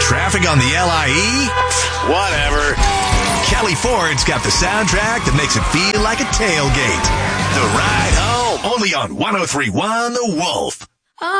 Traffic on the LIE? Whatever. Kelly Ford's got the soundtrack that makes it feel like a tailgate. The Ride Home, only on 103.1 The Wolf.